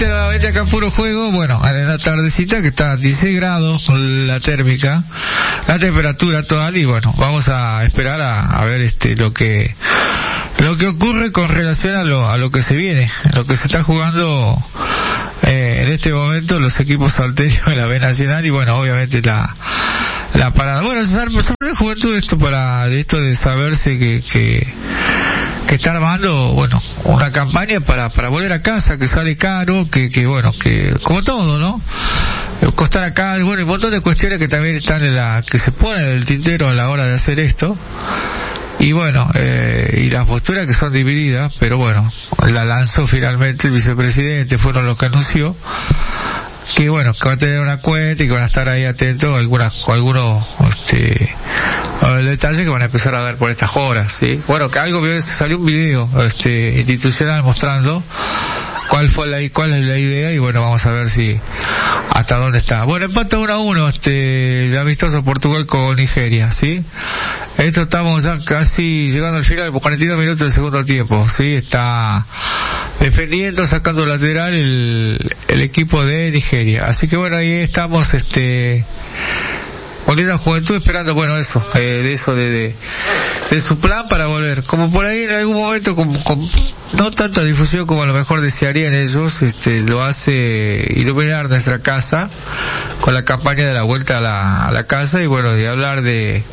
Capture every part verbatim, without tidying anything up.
veinte a la veinte acá en Puro Juego. Bueno, en la tardecita que está a dieciséis grados la térmica, la temperatura total, y bueno, vamos a esperar a, a ver este lo que lo que ocurre con relación a lo a lo que se viene, lo que se está jugando eh, en este momento los equipos salteños de la B Nacional, y bueno, obviamente la la parada. Bueno, sobre Juventud, esto para de esto de saberse que que que está armando, bueno, una campaña para para volver a casa, que sale caro, que que bueno, que como todo, ¿no? Costar acá, bueno, y un montón de cuestiones que también están en la que se ponen en el tintero a la hora de hacer esto. Y bueno, eh, y las posturas que son divididas, pero bueno, la lanzó finalmente el vicepresidente, fueron los que anunció que bueno, que va a tener una cuenta y que van a estar ahí atentos a algunas, a algunos, este, a detalles que van a empezar a dar por estas horas, ¿sí? Bueno, que algo, salió un video, este, institucional mostrando cuál fue la, cuál es la idea, y bueno, vamos a ver si, hasta dónde está. Bueno, empate uno a uno, este, el amistoso Portugal con Nigeria, ¿sí? Esto estamos ya casi llegando al final, por cuarenta y dos minutos del segundo tiempo, ¿sí? Está defendiendo, sacando lateral el, el equipo de Nigeria. Así que bueno, ahí estamos, este, volviendo a Juventud, esperando, bueno, eso, eh, de eso, de, de, de su plan para volver. Como por ahí en algún momento, con, con no tanta difusión como a lo mejor desearían ellos, este, lo hace iluminar nuestra casa, con la campaña de la vuelta a la, a la casa, y bueno, de hablar de,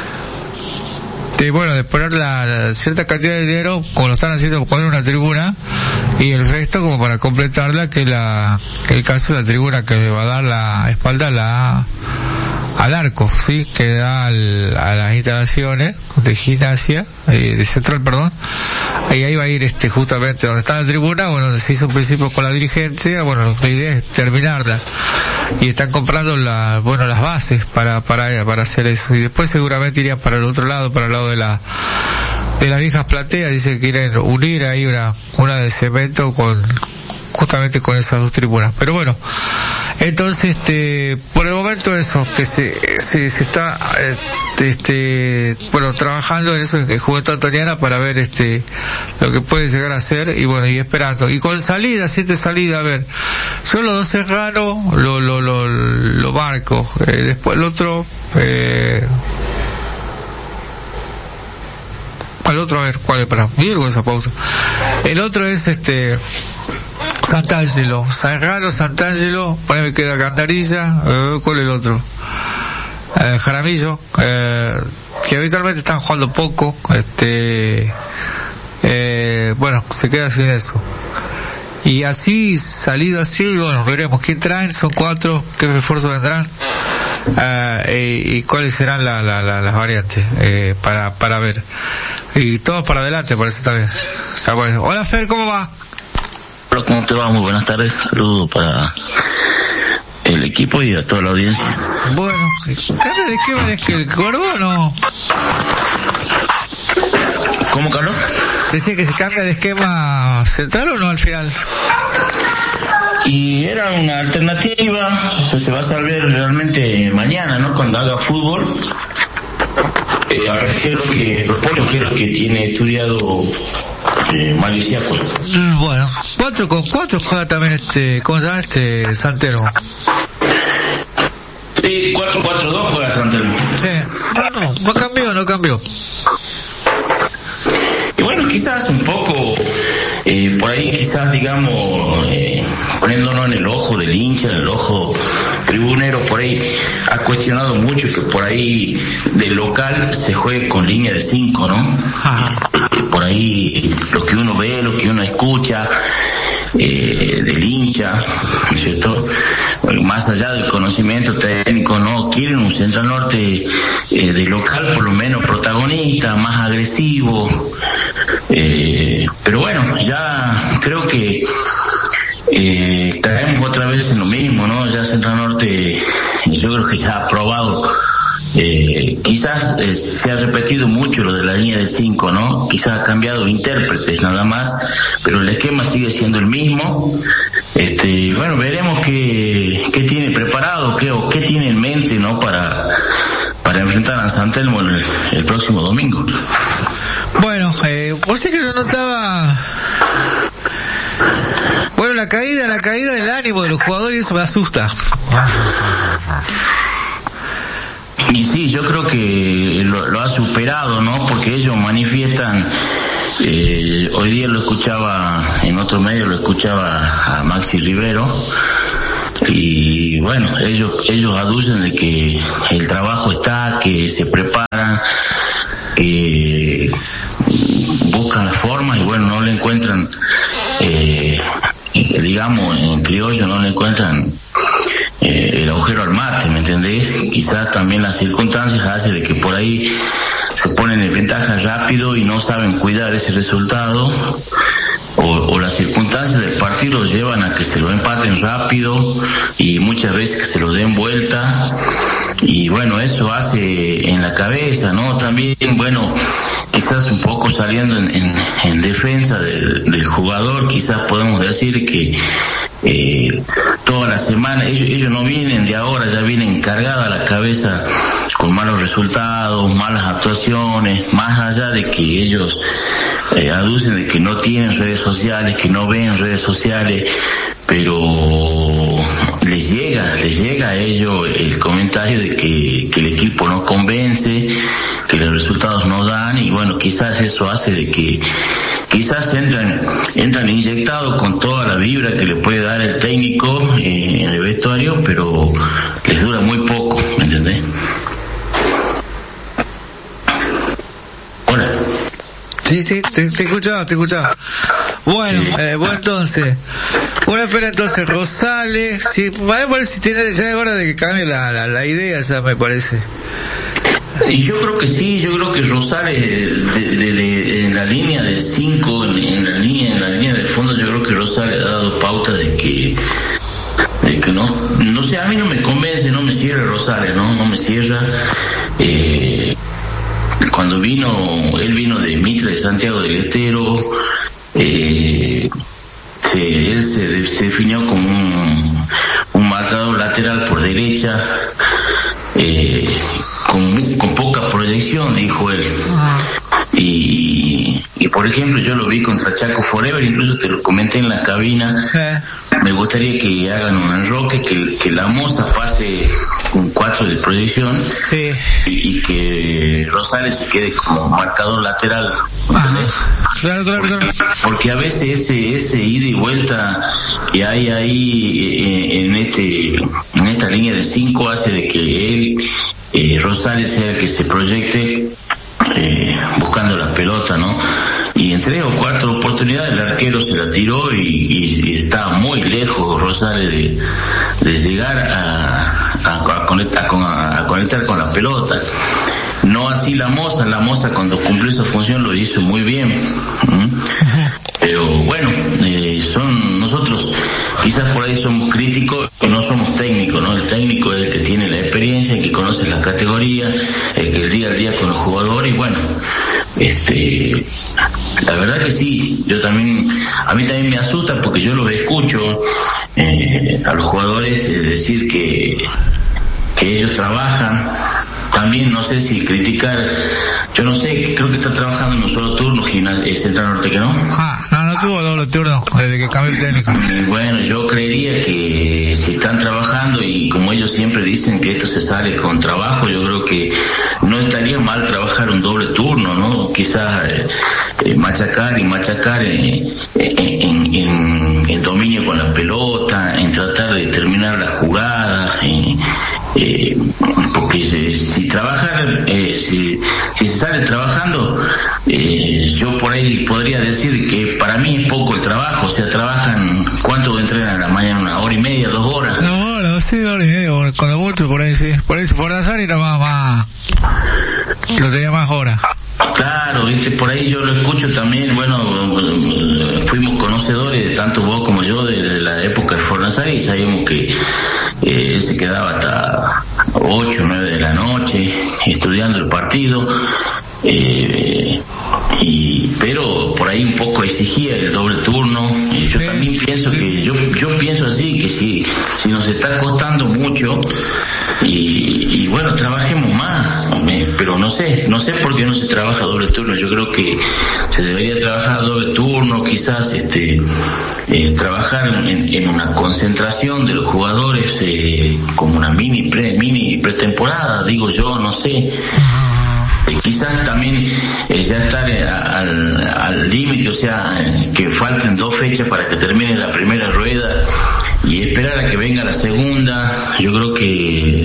de bueno, de poner la, la cierta cantidad de dinero, como lo están haciendo, poner una tribuna, y el resto como para completarla, que la, que el caso de la tribuna que le va a dar la espalda a la, al arco, sí, que da al, a las instalaciones de gimnasia, eh, de central, perdón, y ahí va a ir este justamente donde está la tribuna, bueno, donde se hizo un principio con la dirigencia, bueno, la idea es terminarla, y están comprando la, bueno, las bases para, para, para hacer eso, y después seguramente irían para el otro lado, para el lado de la, de las viejas plateas. Dice que quieren unir ahí una, una de cemento con, justamente con esas dos tribunas. Pero bueno, entonces, este, por el momento eso, que se, se, se está, este, este, bueno, trabajando en eso, en Juventud Antoniana, para ver, este, lo que puede llegar a ser, y bueno, y esperando. Y con salida, siete salidas, a ver, solo dos Serrano, lo, lo, lo, lo marco, eh, después el otro, eh, al otro, a ver, cuál es, para, mira con esa pausa. El otro es, este, Sant'Angelo, Serrano, Sant'Angelo, por ahí me queda Cantarilla, eh, ¿cuál es el otro? Eh, Jaramillo, eh, que habitualmente están jugando poco, este, eh, bueno, se queda sin eso. Y así, salido así, bueno, veremos quién traen, son cuatro, qué refuerzos vendrán, eh, y, y cuáles serán la, la, la, las variantes, eh, para, para ver. Y todos para adelante, parece también. Está bueno. Hola Fer, ¿cómo va? Hola, ¿cómo te va? Muy buenas tardes. Saludos para el equipo y a toda la audiencia. Bueno, ¿cambia de esquema es que el Gordo o no? ¿Cómo, Carlos? Decía que se cambia de esquema central o no al final. Y era una alternativa, eso se va a saber realmente mañana, ¿no? Cuando haga fútbol. Eh, a ver qué es lo que, los pollos, qué es lo que tiene estudiado eh, Mario Siaco. Bueno, cuatro con cuatro juega también este, ¿cómo se llama este Santero? Sí, cuatro cuatro dos juega Santero. Sí, no, no, no cambió, no cambió. Y bueno, quizás un poco, eh, por ahí quizás digamos, eh, poniéndonos en el ojo del hincha, en el ojo tribunero, por ahí ha cuestionado mucho que por ahí del local se juegue con línea de cinco, ¿no? Ajá. Por ahí lo que uno ve, lo que uno escucha, eh, del hincha, ¿no es cierto? Bueno, más allá del conocimiento técnico, no quieren un Central Norte eh, de local por lo menos protagonista, más agresivo, eh, pero bueno, ya creo que eh, caemos otra vez en lo mismo, ¿no? Ya Central Norte, yo creo que ya ha probado. Eh, quizás eh, se ha repetido mucho lo de la línea de cinco, ¿no? Quizás ha cambiado intérpretes nada más, pero el esquema sigue siendo el mismo. Este, bueno, veremos qué, qué tiene preparado, qué, o qué tiene en mente, ¿no? Para, para enfrentar a San Telmo el, el próximo domingo. Bueno, eh, vos sé que yo no estaba... Bueno, la caída, la caída del ánimo de los jugadores, eso me asusta. Y sí, yo creo que lo, lo ha superado, ¿no? Porque ellos manifiestan, eh, hoy día lo escuchaba en otro medio, lo escuchaba a Maxi Rivero, y bueno, ellos ellos aducen de que el trabajo está, que se preparan, que buscan las formas y bueno, no le encuentran, eh, digamos en criollo, no le encuentran eh, el agujero al mate, ¿me entendés? Quizás también las circunstancias hacen de que por ahí se ponen en ventaja rápido y no saben cuidar ese resultado, o, o las circunstancias del partido los llevan a que se lo empaten rápido y muchas veces que se lo den vuelta, y bueno, eso hace en la cabeza, ¿no? También, bueno, quizás un poco saliendo en, en, en defensa del, del jugador, quizás podemos decir que eh, toda la semana, ellos, ellos no vienen de ahora, ya vienen cargada la cabeza con malos resultados, malas actuaciones, más allá de que ellos eh, aducen de que no tienen redes sociales, que no ven redes sociales, pero les llega, les llega a ellos el comentario de que, que el equipo no convence, que los resultados no dan, y bueno, quizás eso hace de que quizás entran, entran inyectados con toda la vibra que le puede dar el técnico eh, en el vestuario, pero les dura muy poco, ¿me entendés? Hola. Sí, sí, te, te escuchaba, te escuchaba. Bueno, eh, bueno, entonces, bueno, espera, entonces, Rosales, sí, me parece si tiene, ya es hora de que cambie la, la, la idea, ya me parece. Y yo creo que sí, yo creo que Rosales, de, de, de, en la línea de cinco, en, en la línea, en la línea de fondo, yo creo que Rosales ha dado pauta de que, de que no, no sé, a mí no me convence, no me cierra Rosales, no, no me cierra, eh, cuando vino, él vino de Mitra de Santiago del Estero, eh, se, él se, se definió como un, un marcador lateral por derecha, eh, con, con poca proyección, dijo él. Y, y por ejemplo, yo lo vi contra Chaco Forever, incluso te lo comenté en la cabina. Me gustaría que hagan un enroque, que, que la Moza pase un cuatro de proyección, sí, y, y que Rosales se quede como marcador lateral. Claro, claro, claro. Porque a veces ese ese ida y vuelta que hay ahí en, en este en esta línea de cinco hace de que él, eh, Rosales, sea el que se proyecte eh, buscando la pelota, ¿no? Y en tres o cuatro oportunidades el arquero se la tiró y, y, y está muy lejos Rosales de, de llegar a, a, a, conectar, a, a conectar con la pelota. No así la Moza, la Moza cuando cumplió esa función lo hizo muy bien. ¿Mm? Pero bueno, eh, son nosotros quizás por ahí somos críticos, no somos técnicos, ¿no? El técnico es el que tiene la experiencia, el que conoce la categoría, el que el día a día con los jugadores, y bueno, este, la verdad que sí, yo también, a mí también me asusta porque yo los escucho eh, a los jugadores eh, decir que que ellos trabajan. También no sé si criticar, yo no sé, creo que está trabajando en un solo turno, Gimnasia, eh, Central Norte, que no. Ah, no, no tuvo doble turno desde que cambió el técnico. Bueno, yo creería que si están trabajando y como ellos siempre dicen que esto se sale con trabajo, yo creo que no estaría mal trabajar un doble turno, ¿no? Quizás eh, eh, machacar y machacar eh, en, en, en dominio con la pelota, en tratar de terminar la jugada, eh, eh, porque si, si trabajan, eh, si, si se sale trabajando, eh, yo por ahí podría decir que para mí es poco el trabajo, o sea, trabajan, ¿cuánto entrenan a la mañana? ¿Una hora y media, dos horas? No, no, sí, dos horas y media, con el bulto por ahí, sí, por ahí, por Nazar era más, más, lo tenía más horas. Claro, viste, por ahí yo lo escucho también, bueno, fuimos conocedores, de tanto vos como yo, de, de la época de Fornazari, y sabíamos que eh, se quedaba hasta ocho, nueve de la noche estudiando el partido, eh, y pero por ahí un poco exigía el doble turno, y yo sí, también pienso sí, que, yo yo pienso así, que si, si nos está costando mucho, y, y bueno, trabajemos más, pero no sé, no sé por qué no se trabaja doble turno. Yo creo que se debería trabajar doble turno, quizás este eh, trabajar en, en una concentración de los jugadores, eh, como una mini pre, mini pretemporada, digo yo, no sé. Eh, quizás también eh, ya estar eh, al al límite, o sea, eh, que falten dos fechas para que termine la primera rueda y esperar a que venga la segunda. Yo creo que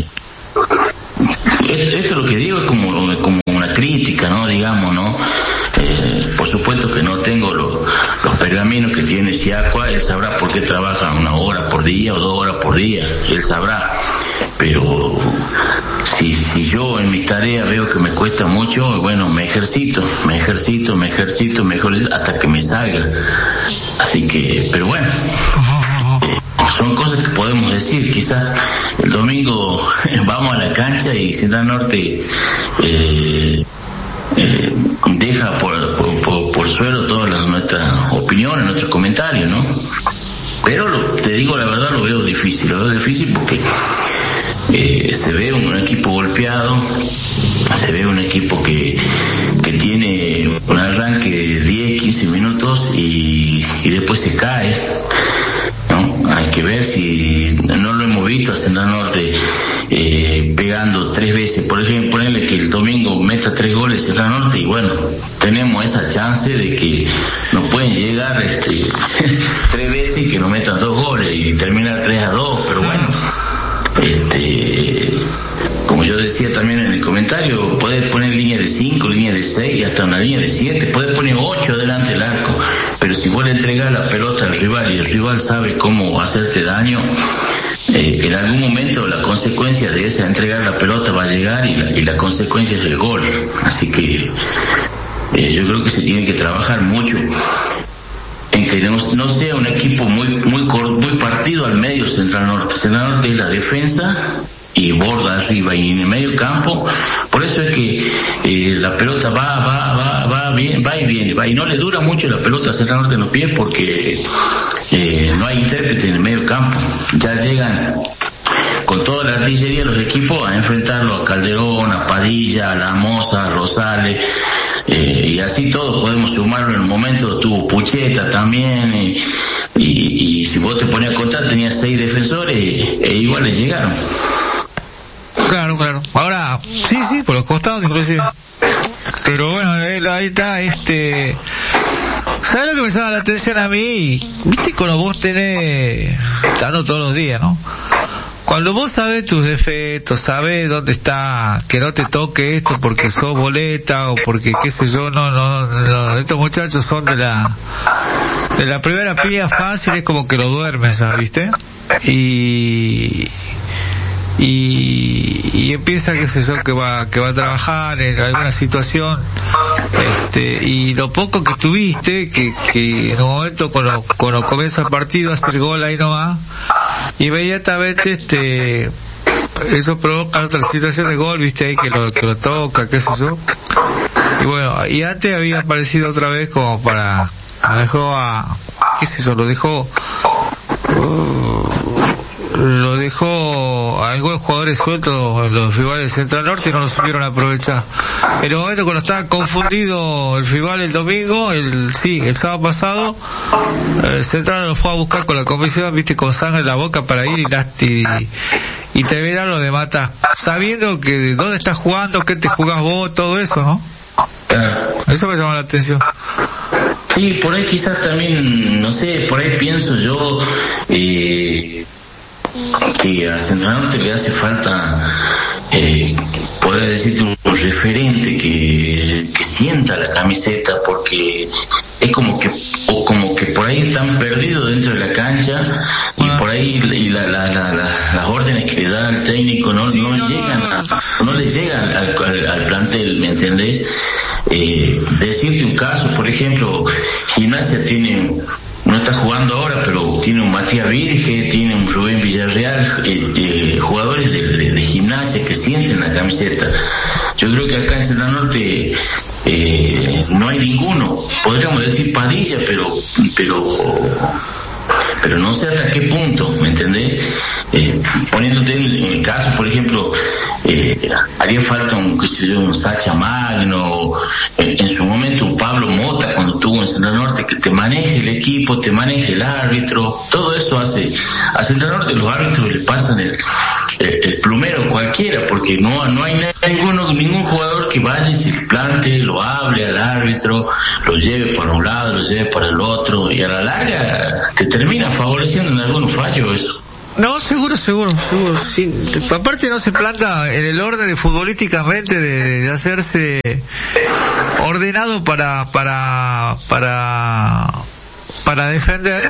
esto, esto lo que digo es como, como una crítica, ¿no? Digamos, ¿no? Eh, por supuesto que no tengo lo, los pergaminos que tiene Siacua, él sabrá por qué trabaja una hora por día o dos horas por día, él sabrá, pero si, si yo en mis tareas veo que me cuesta mucho, bueno, me ejercito, me ejercito, me ejercito, me ejercito hasta que me salga, así que, pero bueno, eh, son cosas que podemos decir. Quizás el domingo vamos a la cancha y Central Norte eh, Eh, deja por, por, por suelo todas las, nuestras opiniones, nuestros comentarios, ¿no? Pero lo, te digo la verdad, lo veo difícil, lo veo difícil porque eh, se ve un, un equipo golpeado, se ve un equipo que, que tiene un arranque de diez, quince minutos y, y después se cae, ¿no? Hay que ver si no lo hemos visto a Central Norte eh, pegando tres veces, por ejemplo, ponerle que el domingo meta tres goles Central Norte y bueno, tenemos esa chance de que nos pueden llegar este tres veces y que nos metan dos goles y terminar tres a dos, pero bueno, este como yo decía también en el comentario, podés poner línea de cinco, línea de seis, hasta una línea de siete, podés poner ocho delante del arco, pero si vos le entregás la pelota al rival y el rival sabe cómo hacerte daño, eh, en algún momento la consecuencia de esa entregar la pelota va a llegar y la, y la consecuencia es el gol. Así que eh, yo creo que se tiene que trabajar mucho en que no, no sea un equipo muy muy muy partido al medio Central Norte. Central Norte es la defensa y borda arriba y en el medio campo, por eso es que eh, la pelota va, va, va, va bien, va y viene, va y no le dura mucho la pelota a Central Norte en los pies porque eh, no hay intérprete en el medio campo, ya llegan con toda la artillería los equipos a enfrentarlo a Calderón, a Padilla, a La Moza, a Rosales, eh, y así todo podemos sumarlo en un momento, tuvo Pucheta también, eh, y, y si vos te ponías a contar tenías seis defensores e igual les llegaron. Claro, claro. Ahora, sí, sí, por los costados inclusive. Pero bueno, ahí está, este... ¿Sabes lo que me llama la atención a mí? Viste cuando vos tenés... estando todos los días, ¿no? Cuando vos sabés tus defectos, sabés dónde está, que no te toque esto porque sos boleta o porque qué sé yo, no, no, no, estos muchachos son de la... de la primera pilla fácil, es como que lo duermes, ¿viste? Y... y y empieza qué sé yo que va que va a trabajar en alguna situación, este y lo poco que tuviste que que en un momento cuando cuando comienza el partido hace el gol ahí nomás, inmediatamente este eso provoca otra situación de gol, viste ahí que lo que lo toca, qué sé yo, y bueno, y antes había aparecido otra vez como para lo dejó a qué sé yo, lo dejó uh, lo dejó a algunos jugadores sueltos los rivales de Central Norte y no lo supieron aprovechar. En el momento cuando estaba confundido el rival el domingo, el sí, el sábado pasado, el Central lo fue a buscar con la comisión, viste, con sangre en la boca para ir y, y, y terminarlo de matar, sabiendo que dónde estás jugando, qué te jugás vos, todo eso, ¿no? Eso me llama la atención. Sí, por ahí quizás también, no sé, por ahí pienso yo, eh, que a Central Norte le hace falta, eh, poder decirte un, un referente que, que sienta la camiseta, porque es como que, o como que por ahí están perdidos dentro de la cancha y por ahí y la, la, la, la, las órdenes que le da al técnico no, no llegan, a, no les llegan al, al, al plantel, ¿me entendés? Eh, decirte un caso, por ejemplo, Gimnasia tiene, no está jugando ahora, pero tiene un Matías Virge, tiene un Rubén Villarreal, eh, jugadores de, de, de Gimnasia que sienten la camiseta. Yo creo que acá en Central Norte eh, no hay ninguno. Podríamos decir Padilla, pero pero pero no sé hasta qué punto, ¿me entendés? Eh, poniéndote en, en el caso, por ejemplo, eh, haría falta un, qué sé yo, un Sacha Magno, en, en su momento un Pablo Mota cuando estuvo en Central Norte, que te maneje el equipo, te maneje el árbitro, todo eso hace, a Central Norte los árbitros le pasan el, el, el plumero cualquiera, porque no, no hay ninguno, ningún jugador que vaya y se plante, lo hable al árbitro, lo lleve por un lado, lo lleve por el otro, y a la larga te termina favoreciendo en algunos fallos eso. No, seguro, seguro, seguro. Sí. Aparte no se planta en el orden de futbolísticamente de, de hacerse ordenado para, para, para, para defender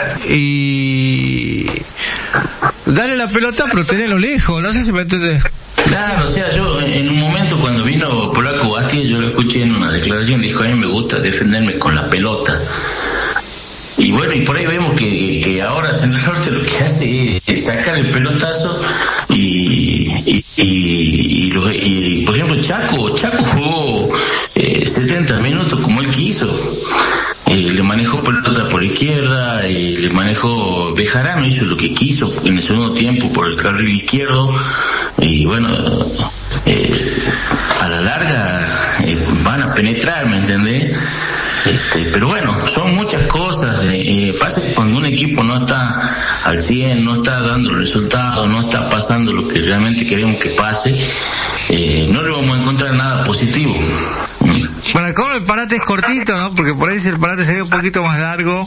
y darle la pelota, pero tenerlo lejos. No sé si me entiendes. Claro, o sea, yo en un momento cuando vino Polaco Bastia, yo lo escuché en una declaración, dijo, a mí me gusta defenderme con la pelota. Y bueno, y por ahí vemos que, que ahora Central Norte lo que hace es sacar el pelotazo y, y, y, y, lo, y por ejemplo, Chaco, Chaco jugó eh, setenta minutos como él quiso. Eh, le manejó pelota por izquierda, eh, le manejó Bejarano, hizo lo que quiso en el segundo tiempo por el carril izquierdo, y bueno, eh, a la larga eh, van a penetrar, ¿me entendés? Este, pero bueno, son muchas cosas. Eh, eh, pasa que cuando un equipo no está al cien, no está dando el resultado, no está pasando lo que realmente queremos que pase, eh, no le vamos a encontrar nada positivo. Bueno, como el parate es cortito, ¿no? Porque por ahí si el parate sería un poquito más largo.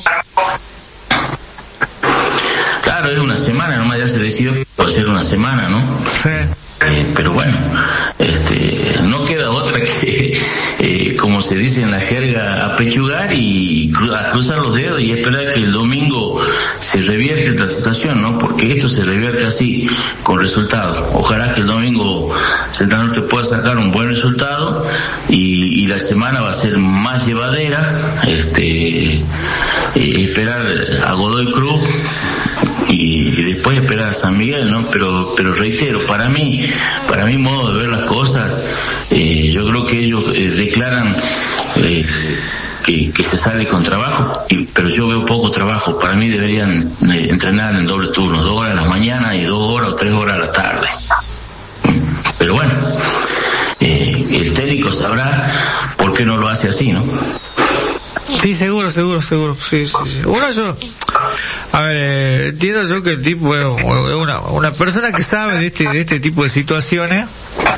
Claro, es una semana, nomás ya se decidió que va a ser una semana, ¿no? Sí. Eh, pero bueno, este, no queda otra que, eh, como se dice en la jerga, apechugar y cru- a cruzar los dedos y esperar que el domingo se revierte esta situación, ¿no? Porque esto se revierte así, con resultados. Ojalá que el domingo Central Norte pueda sacar un buen resultado y, y la semana va a ser más llevadera, este, eh, esperar a Godoy Cruz y, y después esperar a San Miguel, ¿no? Pero, pero reitero, para mí, para mi modo de ver las cosas, eh, yo creo que ellos eh, declaran eh, que, que se sale con trabajo, y, pero yo veo poco trabajo. Para mí deberían eh, entrenar en doble turno, dos horas a la mañana y dos horas o tres horas a la tarde. Pero bueno, eh, el técnico sabrá por qué no lo hace así, ¿no? Sí, seguro, seguro, seguro. Sí, sí, sí. Uno yo, a ver, eh, entiendo yo que el tipo es una, una persona que sabe de este, de este tipo de situaciones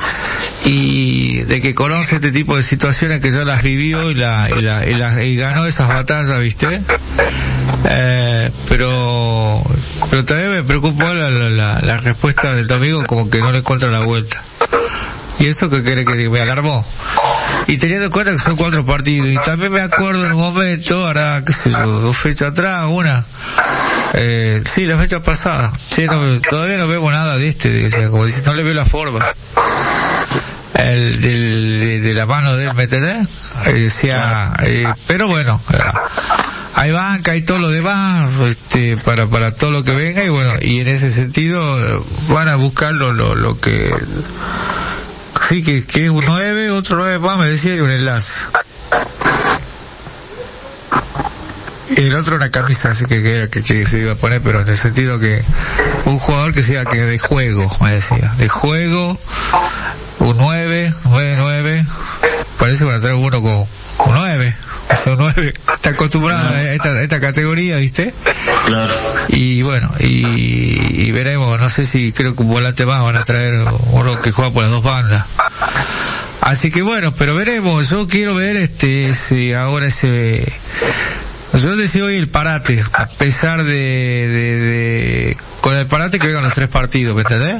y de que conoce este tipo de situaciones, que ya las vivió y la, y la, y la, y ganó esas batallas, ¿viste? Eh, pero, pero también me preocupó la, la, la, la respuesta del domingo, como que no le encuentra la vuelta. Y eso que quiere que me alarmó. Y teniendo en cuenta que son cuatro partidos, y también me acuerdo en un momento, ahora, qué sé yo, dos fechas atrás, una, eh, sí, la fecha pasada, sí, no, todavía no vemos nada de este, o sea, como dice, no le veo la forma. El, del, de, de la mano de él, ¿me entendés? Eh, decía, eh, pero bueno, eh, hay banca y todo lo demás, este, para, para todo lo que venga, y bueno, y en ese sentido, van a buscar lo, lo, lo que, sí, que, que es un nueve, otro nueve más, me decía, y un enlace. Y el otro una camisa, así que, que, que, que se iba a poner, pero en el sentido que un jugador que sea que de juego, me decía, de juego, un nueve, nueve, nueve, parece que van a traer uno con, con nueve, o sea, un nueve, está acostumbrado a esta, a esta categoría, ¿viste? Claro. Y bueno, y, y veremos, no sé si creo que un volante más van a traer uno que juega por las dos bandas. Así que bueno, pero veremos, yo quiero ver este, si ahora ese, yo decía hoy el parate, a pesar de, de, de, con el parate que vengan los tres partidos, ¿me entendés?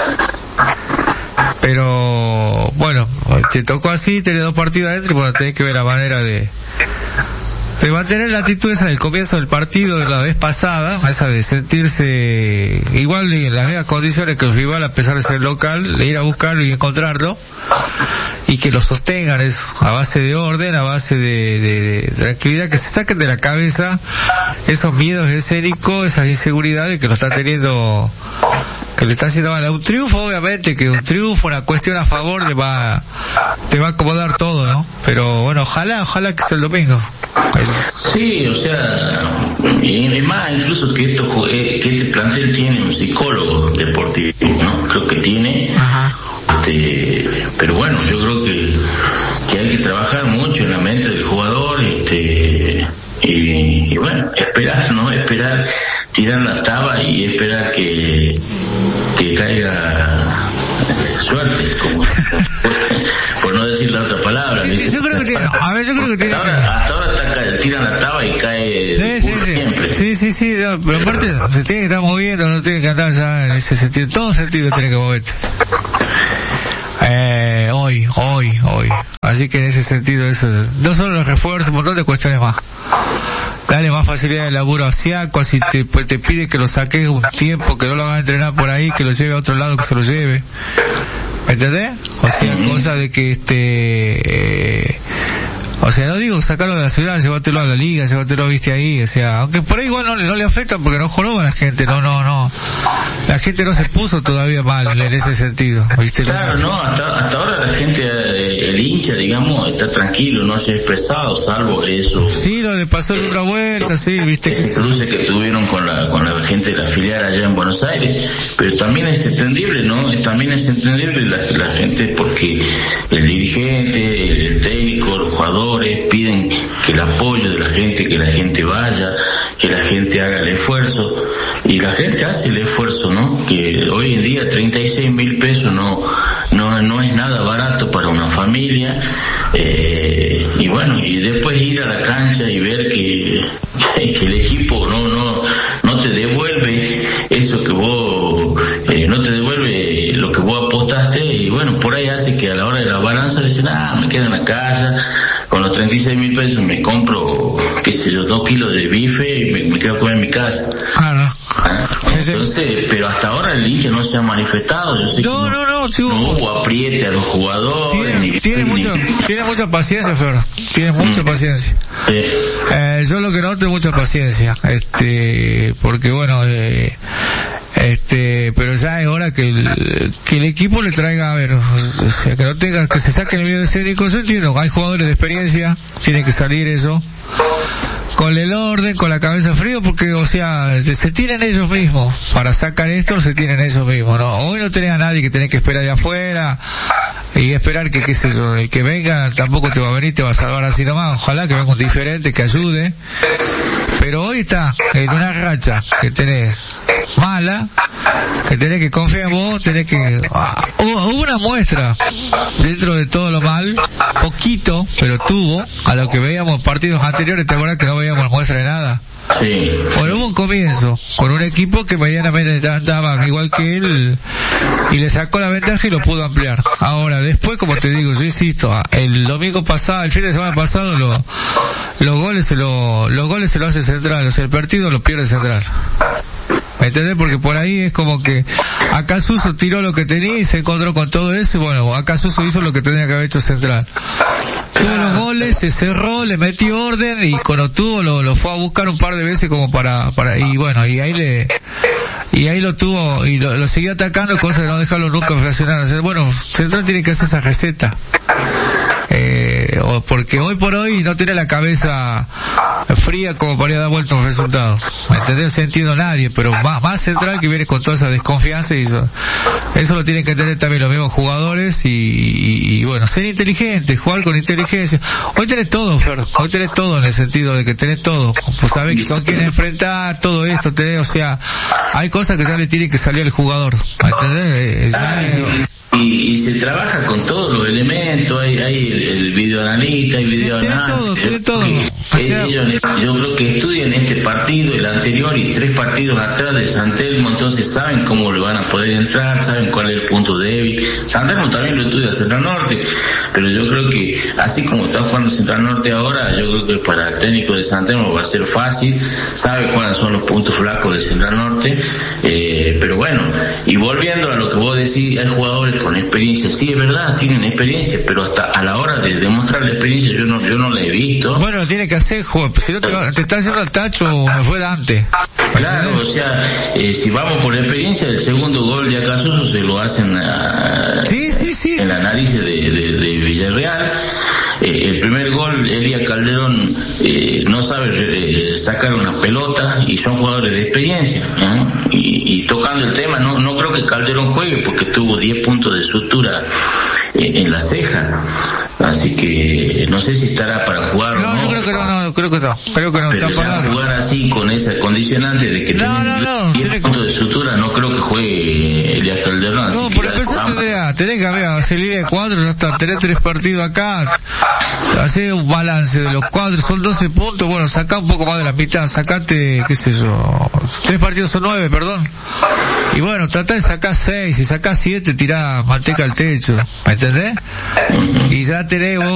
Pero, bueno, te tocó así, tenés dos partidos adentro y bueno, tenés que ver la manera de, de mantener la actitud esa del comienzo del partido de la vez pasada, esa de sentirse igual en las mismas condiciones que el rival a pesar de ser local, de ir a buscarlo y encontrarlo, y que lo sostengan eso, a base de orden, a base de, de, de tranquilidad, que se saquen de la cabeza esos miedos escénicos, esas inseguridades que lo está teniendo, que que le está haciendo mal. Un triunfo, obviamente, que un triunfo, una cuestión a favor te va, te va a acomodar todo, ¿no? Pero bueno, ojalá, ojalá que sea el domingo. Sí, o sea, y más incluso que esto, que este plantel tiene un psicólogo deportivo, ¿no? Creo que tiene. Ajá. Este, pero bueno, yo creo que, que hay que trabajar mucho en la mente del jugador, este, y, y bueno, esperar, ¿no? Esperar, tirar la taba y esperar que, que caiga suerte, como, por no decir la otra palabra. Sí, yo creo que tiene, a ver, yo creo que tiene. Hasta ahora, hasta ahora está, tiran la taba y cae sí, sí, sí. siempre. Sí, sí, sí, no, pero aparte se tiene que estar moviendo, no tiene que andar ya en ese sentido, en todo sentido tiene que moverte. Eh, hoy, hoy, hoy. Así que en ese sentido eso, no solo los refuerzos, un montón de cuestiones más. Dale más facilidad de laburo a Siaco, si te, pues te pide que lo saques un tiempo, que no lo hagas entrenar por ahí, que lo lleve a otro lado, que se lo lleve. ¿Me entendés? O sea, cosa de que este, eh, o sea, no digo sacarlo de la ciudad, llévatelo a la liga, llévatelo, viste ahí, o sea, aunque por ahí igual no, no le afecta porque no joroba la gente, no, no, no. La gente no se puso todavía mal en ese sentido, ¿viste? Claro, no, hasta, hasta ahora la gente, el hincha, digamos, está tranquilo, no se ha expresado, salvo eso. Sí, lo le pasó en otra vuelta, sí, viste. Ese cruce que tuvieron con la, con la gente de la filial allá en Buenos Aires, pero también es entendible, ¿no? También es entendible la, la gente porque el dirigente, el, el técnico, los jugadores piden que el apoyo de la gente, que la gente vaya, que la gente haga el esfuerzo, y la gente hace el esfuerzo, ¿no? Que hoy en día treinta y seis mil pesos no, no, no es nada barato para una familia, eh, y bueno, y después ir a la cancha y ver que, que el equipo no, no, no te devuelve eso que vos, eh, no te devuelve lo que vos apostaste, y bueno, por ahí hace que a la hora de la balanza dicen, ah, me quedo en la casa, con los treinta y seis mil pesos me compro, qué sé yo, dos kilos de bife y me, me quedo a comer en mi casa. Claro. Ah, entonces, pero hasta ahora el hincha no se ha manifestado. Yo sé no, que no, no, no, sí, no hubo apriete a los jugadores. Tiene, ni, tiene, ni, mucha, ni, tiene mucha paciencia, Fer. Tiene mucha mm. paciencia. Eh. Eh, yo lo que noto es mucha paciencia. Este, porque bueno, eh, este, pero ya es hora que el, que el equipo le traiga, a ver, o sea, que no tenga, que se saque el video escénico. Yo entiendo, hay jugadores de experiencia, tiene que salir eso. Con el orden, con la cabeza fría, porque, o sea, se tienen ellos mismos. Para sacar esto, se tienen ellos mismos, ¿no? Hoy no tenés a nadie que tenés que esperar de afuera y esperar que, qué sé yo, el que venga tampoco te va a venir, te va a salvar así nomás. Ojalá que venga un diferente, que ayude. Pero hoy está en una racha que tenés mala, que tenés que confiar en vos, tenés que... Ah, hubo, hubo una muestra dentro de todo lo mal, poquito, pero tuvo, a lo que veíamos partidos anteriores, ¿te acuerdas que no veíamos muestra de nada? Sí. Bueno, hubo un comienzo con un equipo que medianamente andaba igual que él y le sacó la ventaja y lo pudo ampliar. Ahora, después, como te digo, yo insisto, el domingo pasado, el fin de semana pasado, lo, los goles se lo, los goles se lo hace Central, o sea, el partido lo pierde Central. ¿Me entendés? Porque por ahí es como que acá Suso tiró lo que tenía y se encontró con todo eso y bueno, acá Suso hizo lo que tenía que haber hecho Central. Tuvo los goles, se cerró, le metió orden y cuando tuvo lo, lo fue a buscar un par de veces como para, para, y bueno, y ahí le, y ahí lo tuvo y lo, lo siguió atacando, cosa de no dejarlo nunca reaccionar. Bueno, Central tiene que hacer esa receta. Eh, porque hoy por hoy no tiene la cabeza fría como para dar vuelta un resultado. ¿Me entendés? No se entiende nadie, pero más, más Central que viene con toda esa desconfianza y eso, eso lo tienen que tener también los mismos jugadores y, y, y bueno, ser inteligente, jugar con inteligencia. Hoy tenés todo, Fer, hoy tenés todo en el sentido de que tenés todo. Pues sabés con quién enfrentar, todo esto, tenés, o sea, hay cosas que ya le tienen que salir al jugador. ¿Me entendés? Ya, Y, y se trabaja con todos los elementos, hay, hay el, el videoanalista, hay videoanalista. Todo, tiene todo. Ellos, yo creo que estudian este partido, el anterior y tres partidos atrás de San Telmo, entonces saben cómo le van a poder entrar, saben cuál es el punto débil. San Telmo también lo estudia Central Norte, pero yo creo que así como está jugando Central Norte ahora, yo creo que para el técnico de San Telmo va a ser fácil, sabe cuáles son los puntos flacos de Central Norte, eh, pero bueno, y volviendo a lo que vos decís, hay jugadores con experiencia, sí es verdad, tienen experiencia, pero hasta a la hora de demostrar la experiencia yo no yo no la he visto. Bueno, tiene que hacer hacer, si no te, te está haciendo el tacho, me fue Dante. Claro, o sea, eh, si vamos por experiencia, el segundo gol de Acasuso se lo hacen a, sí, sí, sí. en la nariz de, de, de Villarreal. Eh, el primer gol, Elia Calderón eh, no sabe eh, sacar una pelota y son jugadores de experiencia, ¿eh? y, y tocando el tema, no, no creo que Calderón juegue porque tuvo diez puntos de sutura eh, en la ceja. Así que no sé si estará para jugar no, o no. No, yo creo que no, no, creo que no. Creo que no pero está ya para jugar así con esa condicionante de que no, tiene no, no, diez puntos que... de sutura, no creo que juegue Elías Calderón. No, por empezar tendría, tenés que haber, hacer línea de cuatro, ya está, tenés tres partidos acá, hacer un balance de los cuatro, son doce puntos, bueno, sacá un poco más de la mitad, sacate, qué sé yo, tres partidos son nueve, perdón. Y bueno, tratá de sacar seis, si sacás siete, tirá manteca al techo, ¿me entendés? Y ya tenés vos